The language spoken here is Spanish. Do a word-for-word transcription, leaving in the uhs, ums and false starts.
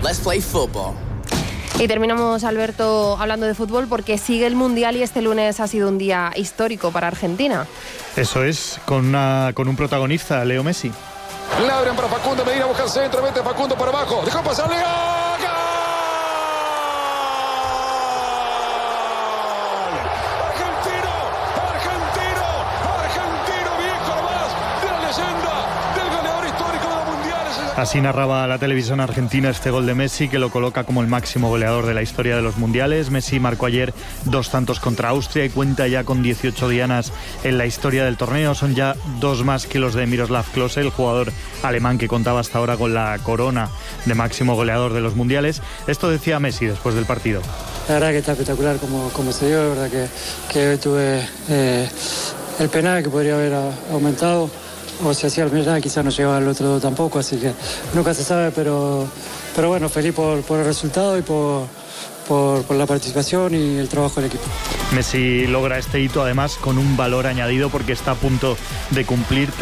Let's play football. Y terminamos, Alberto, hablando de fútbol porque sigue el Mundial y este lunes ha sido un día histórico para Argentina. Eso es, con, una, con un protagonista, Leo Messi. La abren para Facundo, Medina busca el centro, mete Facundo para abajo, dejó pasar Leo. Así narraba la televisión argentina este gol de Messi, que lo coloca como el máximo goleador de la historia de los mundiales. Messi marcó ayer dos tantos contra Austria y cuenta ya con dieciocho dianas en la historia del torneo. Son ya dos más que los de Miroslav Klose, el jugador alemán que contaba hasta ahora con la corona de máximo goleador de los mundiales. Esto decía Messi después del partido. La verdad que está espectacular como, como se dio, la verdad que, que hoy tuve eh, el penal que podría haber aumentado. O si hacía el penal quizás no llegaba al otro tampoco, así que nunca se sabe, pero, pero bueno, feliz por, por el resultado y por, por, por la participación y el trabajo del equipo. Messi logra este hito además con un valor añadido porque está a punto de cumplir